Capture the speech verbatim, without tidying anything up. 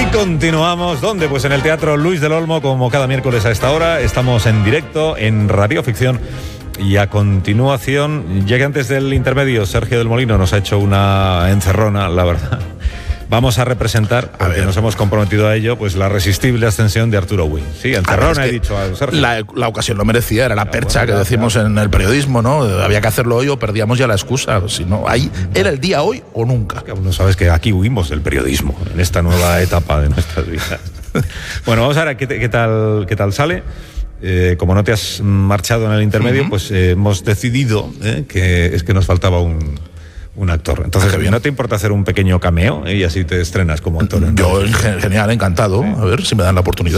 Continuamos, ¿dónde? Pues en el Teatro Luis del Olmo, como cada miércoles a esta hora. Estamos en directo en Radioficción. Y a continuación, ya que antes del intermedio Sergio del Molino nos ha hecho una encerrona, la verdad, vamos a representar, porque nos hemos comprometido a ello, pues la resistible ascensión de Arturo Wing. Sí, encerrona, he dicho a Sergio. La, la ocasión lo merecía, era la ya, percha bueno, que ya, decimos ya. en el periodismo, ¿no? Había que hacerlo hoy o perdíamos ya la excusa. Si no, ahí era el día hoy o nunca. Que aún no sabes que aquí huimos del periodismo, en esta nueva etapa de nuestras vidas. Bueno, vamos a ver qué, qué, tal, qué tal sale. Eh, como no te has marchado en el intermedio, uh-huh. pues eh, hemos decidido eh, que es que nos faltaba un, un actor. Entonces, ah, ¿no te importa hacer un pequeño cameo eh, y así te estrenas como actor? Yo, genial, encantado. Sí. A ver si me dan la oportunidad.